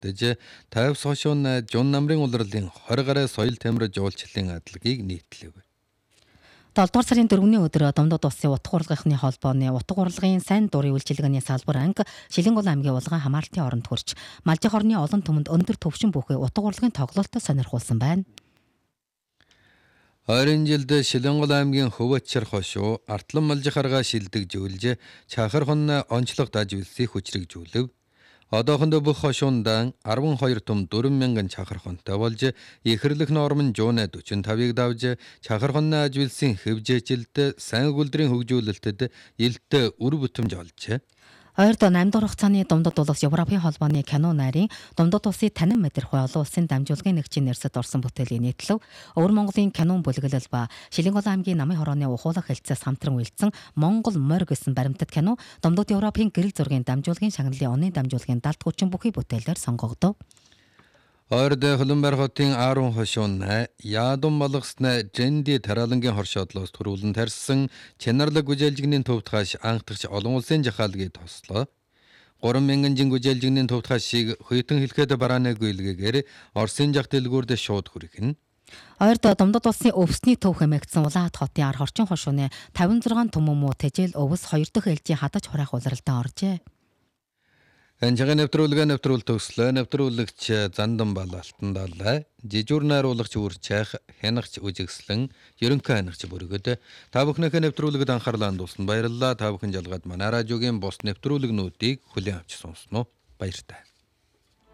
Дэж 50 хошуун Жун намрын улирлын 20 гаруй соёл тамирч уулчлалын адлагыг нийтлэв. 7 дугаар сарын 4-ний өдөр Домдод улсын утга урлагийнхны холбооны утга урлагийн сайн дурын үйлчилгээний салбар анги Шилэнгол аймгийн улгаан хамаарлтын оронд хүрч Малжих орны олон түмэнд өндөр төвшин бүхий утга урлагийн тоглолтод сонирхуулсан байна. Ойрын жилд Шилэнгол аймгийн Хөвөччөр хошуу Артлан Малжих аргаа шилдэгжүүлж Чахар хон онцлог даж үлсийг хүчрэгжүүлв. Одоохондоо бүх хошуундан 12 том 4,000 чахар хонтой болж ихэрлэх норм нь жуунэ 45-ыг давж чахар хонны ажүүлсэн хэвжээжилд сайн өгүүлдрийн хөгжүүлэлтэд илтэ үр бүтэмж олжээ. Ойрд 8 дугаар хугацааны Домдод улс Европын холбооны кино найрын Домдод улсын танин мэдрэхүй олон улсын дамжуулгын нэгжийн нэрсэд орсон бүтээлийн нийтлэг Өвөр Монголын кинон бүлэглэл ба Шилэнгол аймгийн намын хорооны ухуулах хэлцээс хамтран үйлдсэн Монгол морь гэсэн баримтат кино Домдод Европын гэрэл зургийн дамжуулгын шагналын оны дамжуулгын далд хүчин бүхий бүтээлээр сонгогдов. Ойрд Хөлбөмбөр хотын 10 хошуун яадун болгосны Жэнди тараалангийн хоршоодлоос төрүүлэн тарьсан Чанарлаг гүжээлжигний төвд хаш анхдагч олон улсын жахаалгийг тослоо. 3,000 жин гүжээлжигний төвд хашийг хөйтөн хэлэхэд бараанаагүй илгээгээр Оросын жах дэлгүүрд шууд хүргэн. Ойрд Домдод улсын өвсний төв хэмээгдсэн Улаат хотын ар хорчин хошууны 56 түмэн муу тэжээл өвс 2 дахь ээлжийн хадаж хураах улиралдаа оржээ. Энчгийн нэвтрүүлэг төгслөө нэвтрүүлэгч Зандан Бал Алтандал жижүүр найруулагч үржих хянагч үжигслэн ерөнхий хянагч бүргэд та бүхнийхээ нэвтрүүлэгт анхаарлаа хандуулсан баярлалаа. Та бүхэн жалгаад манай радиогийн бус нэвтрүүлэгнүүдийг хүлээн авч сонсноо баяртай.